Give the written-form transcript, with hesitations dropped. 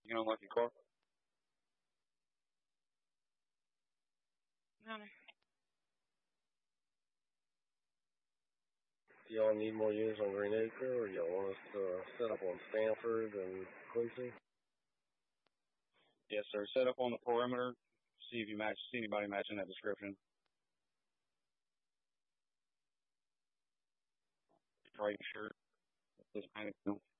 You don't like your car? Um, Do y'all need more units on Green Acre, or y'all want us to set up on Stanford and Quincy? Yes, sir. Set up on the perimeter. See if you see anybody matching that description. Right shirt. Hispanic.